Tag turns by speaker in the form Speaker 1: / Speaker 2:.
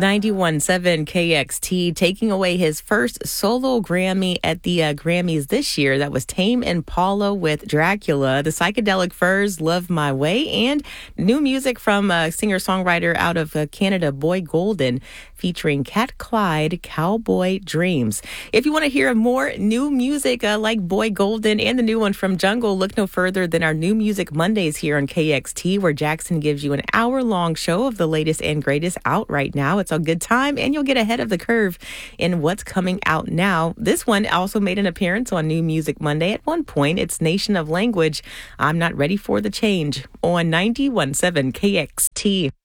Speaker 1: 91.7 KXT taking away his first solo Grammy at the Grammys this year. That was Tame Impala with Dracula. The Psychedelic Furs, Love My Way, and new music from singer-songwriter out of Canada, Boy Golden, featuring Cat Clyde, Cowboy Dreams. If you want to hear more new music like Boy Golden and the new one from Jungle, look no further than our New Music Mondays here on KXT, where Jackson gives you an hour-long show of the latest and greatest out right now. It's a good time, and you'll get ahead of the curve in what's coming out now. This one also made an appearance on New Music Monday at one point. It's Nation of Language, I'm Not Ready for the Change, on 91.7 KXT.